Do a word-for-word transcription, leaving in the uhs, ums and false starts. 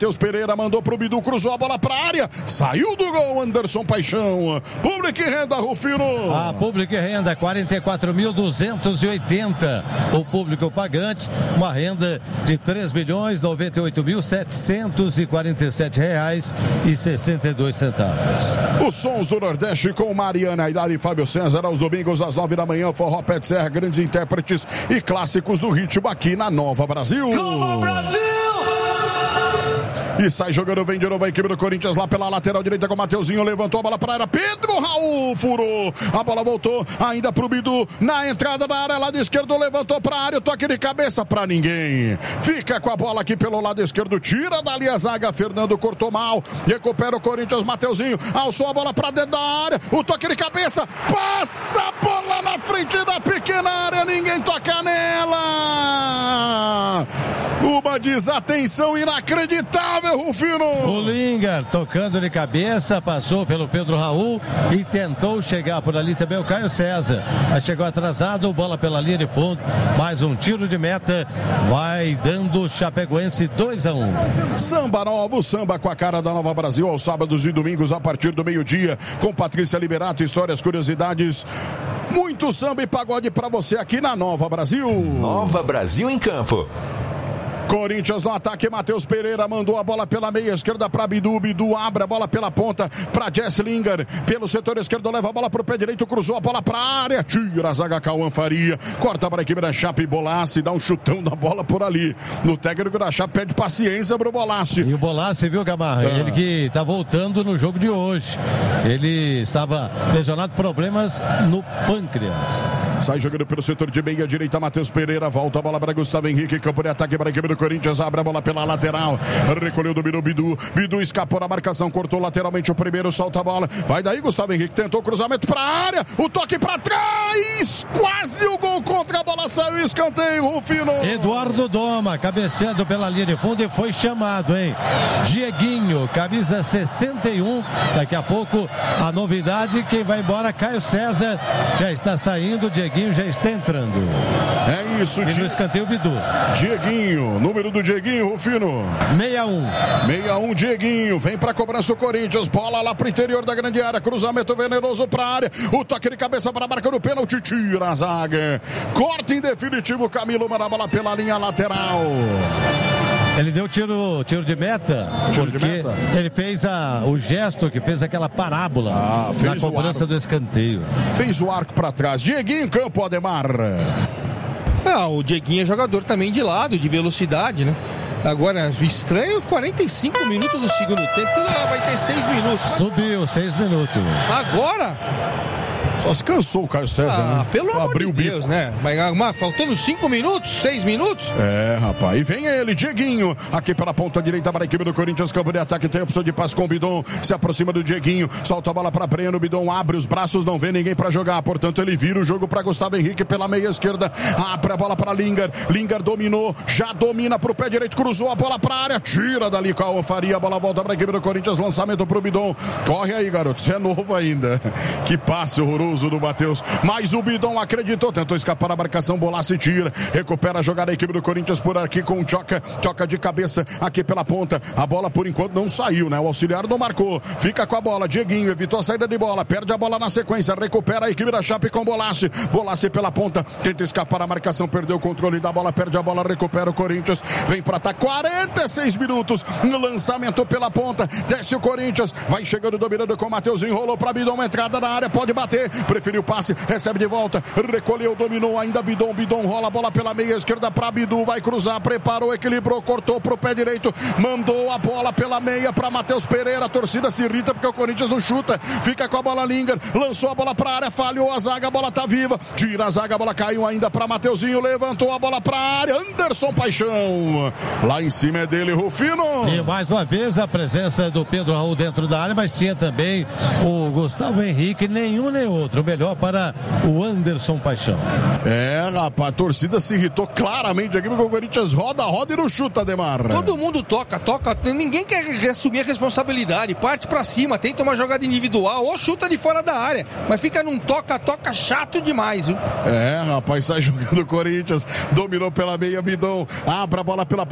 Matheus Pereira mandou pro Bidu, cruzou a bola pra área, saiu do gol, Anderson Paixão. Público e renda, Rufino. A Público e renda, quarenta e quatro mil duzentos e oitenta. O público pagante, uma renda de três milhões noventa e oito mil setecentos e quarenta e sete reais e sessenta e dois centavos. Os sons do Nordeste com Mariana Aidar e Fábio César aos domingos às nove da manhã, Forró Pé de Serra, grandes intérpretes e clássicos do ritmo aqui na Nova Brasil. Nova Brasil! E sai jogando, vem de novo a equipe do Corinthians lá pela lateral direita com o Mateuzinho, levantou a bola para a área, Pedro Raul furou, a bola voltou ainda pro Bidu, na entrada da área, lado esquerdo, levantou para a área, o toque de cabeça para ninguém, fica com a bola aqui pelo lado esquerdo, tira dali a zaga, Fernando cortou mal, recupera o Corinthians, Mateuzinho, alçou a bola para dentro da área, o toque de cabeça, passa a bola na frente da pequena área, ninguém toca nela, uma desatenção inacreditável, Rufino. O Lingard tocando de cabeça, passou pelo Pedro Raul e tentou chegar por ali também o Caio César. Mas chegou atrasado, bola pela linha de fundo. Mais um tiro de meta. Vai dando Chapecoense dois a um. Samba novo, samba com a cara da Nova Brasil aos sábados e domingos a partir do meio-dia. Com Patrícia Liberato, histórias, curiosidades. Muito samba e pagode pra você aqui na Nova Brasil. Nova Brasil em campo. Corinthians no ataque, Matheus Pereira mandou a bola pela meia esquerda para Bidu, Bidu abre a bola pela ponta para Jesse Lingard, pelo setor esquerdo leva a bola para o pé direito, cruzou a bola para a área, tira a zaga, Cauã Faria, corta para a equipe da Chape, Bolassi, dá um chutão da bola por ali, no técnico da Chape pede paciência para o Bolassi. E o Bolassi, viu, Gamarra, ah. ele que está voltando no jogo de hoje, ele estava lesionado, problemas no pâncreas. Sai jogando pelo setor de meia direita, Matheus Pereira, volta a bola para Gustavo Henrique, campo de ataque para a equipe do Corinthians, abre a bola pela lateral, recolheu, dominou Bidu, Bidu escapou na marcação, cortou lateralmente o primeiro, solta a bola, vai daí Gustavo Henrique, tentou cruzamento para a área, o toque para trás, quase o gol contra a bola, saiu escanteio, Rufino. Eduardo Doma, cabeceando pela linha de fundo e foi chamado, hein? Dieguinho, camisa sessenta e um, daqui a pouco a novidade, quem vai embora, Caio César, já está saindo, Dieguinho já está entrando. É isso, e no escanteio Bidu. Dieguinho, número do Dieguinho, Rufino. sessenta e um. sessenta e um, Dieguinho, vem pra cobrança o Corinthians, bola lá pro interior da grande área, cruzamento venenoso pra área, o toque de cabeça para a marca do pênalti, tira a zaga. Corte em definitivo, Camilo manda a bola pela linha lateral. Ele deu tiro, tiro de meta, tiro porque de meta? ele fez a, o gesto que fez aquela parábola ah, na cobrança do escanteio. Fez o arco para trás. Dieguinho em campo, Ademar. Ah, o Dieguinho é jogador também de lado, de velocidade, né? Agora, estranho, quarenta e cinco minutos do segundo tempo, então vai ter seis minutos. Subiu, seis minutos. Agora... Só se cansou o Caio César, ah, né? Pelo amor Abriu de o Deus, bico. né? Mas, mas faltando cinco minutos, seis minutos? É, rapaz. E vem ele, Dieguinho, aqui pela ponta direita para a equipe do Corinthians, campo de ataque, tem a opção de passe com o Bidon, se aproxima do Dieguinho, solta a bola para Breno, Bidon abre os braços, não vê ninguém para jogar, portanto ele vira o jogo para Gustavo Henrique pela meia esquerda, abre a bola para Lingard, Lingard dominou, já domina pro pé direito, cruzou a bola para a área, tira dali com a Faria, a bola volta para a equipe do Corinthians, lançamento pro Bidon, corre aí, garoto, você é novo ainda. Que passe horroroso do Matheus. Mas o Bidon acreditou, tentou escapar da marcação, Bolassi tira, recupera a jogada da equipe do Corinthians por aqui com o Tchoca, Tchoca de cabeça aqui pela ponta, a bola por enquanto não saiu, né? O auxiliar não marcou, fica com a bola, Dieguinho evitou a saída de bola, perde a bola na sequência, recupera a equipe da Chape com Bolassi, Bolassi pela ponta, tenta escapar da marcação, perdeu o controle da bola, perde a bola, recupera o Corinthians, vem pra ataque, quarenta e seis minutos, no lançamento pela ponta, desce o Corinthians, vai chegando, dominando com o Mateuzinho, rolou pra Bidon, entrada na área, pode bater, preferiu o passe, recebe de volta, recolheu, dominou ainda Bidon, Bidon rola a bola pela meia esquerda para Bidu, vai cruzar, preparou, equilibrou, cortou pro pé direito, mandou a bola pela meia para Matheus Pereira, a torcida se irrita porque o Corinthians não chuta, fica com a bola Lingard, lançou a bola pra área, falhou a zaga, a bola tá viva, tira a zaga, a bola caiu ainda para Mateuzinho, levantou a bola pra área, Anderson Paixão, lá em cima é dele, Rufino. E mais uma vez a presença do Pedro Raul dentro da área, mas tinha também o Gustavo Henrique, nenhum nem outro, o melhor para o Anderson Paixão. É, rapaz, a torcida se irritou claramente aqui, porque o Corinthians roda, roda e não chuta, Ademar. Todo mundo toca, toca, ninguém quer assumir a responsabilidade, parte pra cima, tenta uma jogada individual ou chuta de fora da área, mas fica num toca, toca chato demais, viu? É, rapaz, sai jogando o Corinthians, dominou pela meia, Bidon, abre a bola pela